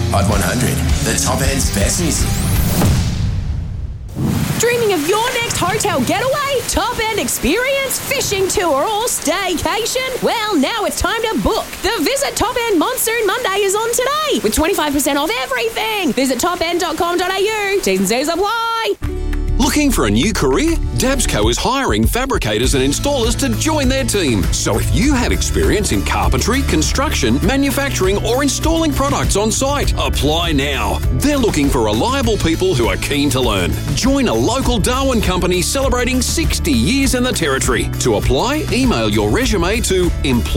Hot 100, the top end's best music. Dreaming of your next hotel getaway, top end experience, fishing tour or staycation? Well, now it's time to book. The Visit Top End Monsoon Monday is on today with 25% off everything. Visit topend.com.au. T's and C's apply. Looking for a new career? Dabsco is hiring fabricators and installers to join their team. So if you have experience in carpentry, construction, manufacturing or installing products on site, apply now. They're looking for reliable people who are keen to learn. Join a local Darwin company celebrating 60 years in the Territory. To apply, email your resume to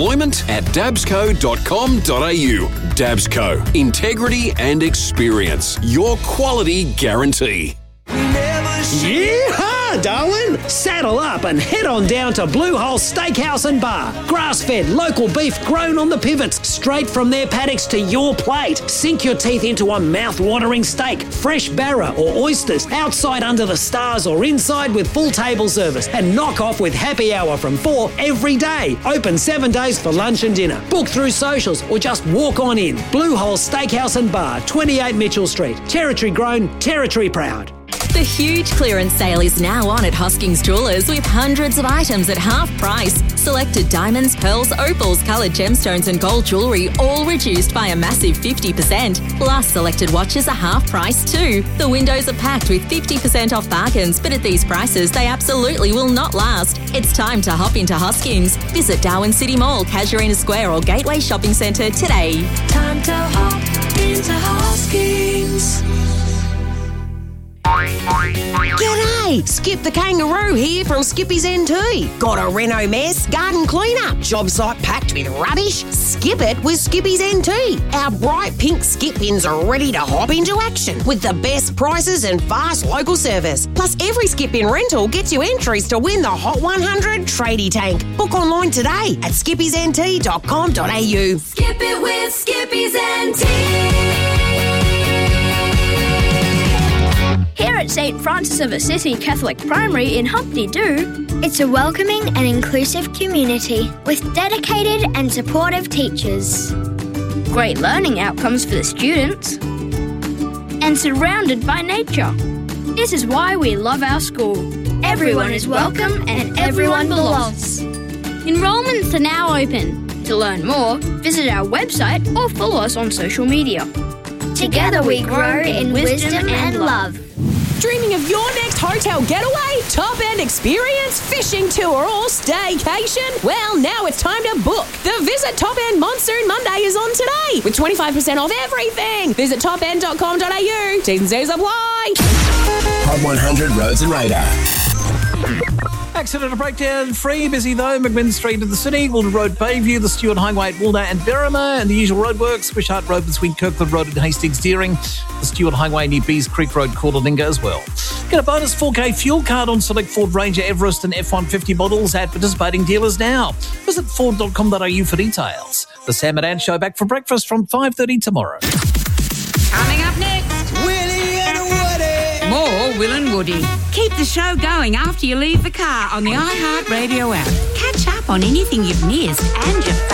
employment@dabsco.com.au. Dabsco. Integrity and experience. Your quality guarantee. Yeehaw, Darwin! Saddle up and head on down to Blue Hole Steakhouse and Bar. Grass-fed, local beef grown on the pivots, straight from their paddocks to your plate. Sink your teeth into a mouth-watering steak, fresh barra or oysters, outside under the stars or inside with full table service, and knock off with happy hour from 4 every day. Open 7 days for lunch and dinner. Book through socials or just walk on in. Blue Hole Steakhouse and Bar, 28 Mitchell Street. Territory grown, territory proud. The huge clearance sale is now on at Hoskings Jewellers with hundreds of items at half price. Selected diamonds, pearls, opals, coloured gemstones and gold jewellery all reduced by a massive 50%. Plus selected watches are half price too. The windows are packed with 50% off bargains, but at these prices they absolutely will not last. It's time to hop into Hoskings. Visit Darwin City Mall, Casuarina Square or Gateway Shopping Centre today. Time to hop into Hoskings. G'day! Skip the Kangaroo here from Skippy's NT. Got a reno mess? Garden cleanup? Job site packed with rubbish? Skip it with Skippy's NT. Our bright pink skip bins are ready to hop into action with the best prices and fast local service. Plus, every skip bin rental gets you entries to win the Hot 100 tradie tank. Book online today at skippysnt.com.au. Skip it with Skippy's NT. Here at St. Francis of Assisi Catholic Primary in Humpty Doo, it's a welcoming and inclusive community with dedicated and supportive teachers. Great learning outcomes for the students. And surrounded by nature. This is why we love our school. Everyone is welcome and everyone belongs. Enrolments are now open. To learn more, visit our website or follow us on social media. Together we grow in wisdom and love. Dreaming of your next hotel getaway, top end experience, fishing tour or staycation? Well, now it's time to book. The Visit Top End Monsoon Monday is on today with 25% off everything. Visit topend.com.au. T's and C's apply. Hot 100 Roads and Radar. Accident and breakdown free, busy though. McMinn Street in the city, Wilton Road, Bayview, the Stewart Highway at Wilna and Berrima, and the usual roadworks, Wishart Road between Kirkland Road and Hastings Deering, the Stewart Highway near Bees Creek Road, Cordallinga as well. Get a bonus 4K fuel card on select Ford Ranger, Everest and F-150 models at participating dealers now. Visit ford.com.au for details. The Sam and Ann Show back for breakfast from 5:30 tomorrow. Coming up next, Willie and Woody. more Will and Woody. Keep the show going after you leave the car on the iHeartRadio app. Catch up on anything you've missed and your